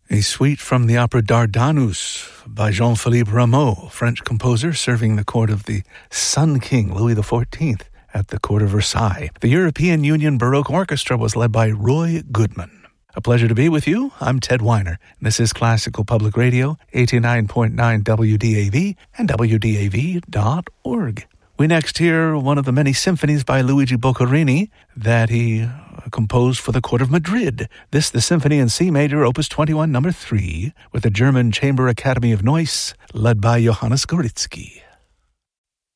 A suite from the opera Dardanus by Jean-Philippe Rameau, French composer serving the court of the Sun King Louis XIV at the court of Versailles. The European Union Baroque Orchestra was led by Roy Goodman. A pleasure to be with you. I'm Ted Weiner. This is Classical Public Radio, 89.9 WDAV and WDAV.org. We next hear one of the many symphonies by Luigi Boccherini that he composed for the court of Madrid. This, the Symphony in C Major, Opus 21, number 3, with the German Chamber Academy of Neuss, led by Johannes Gorizki.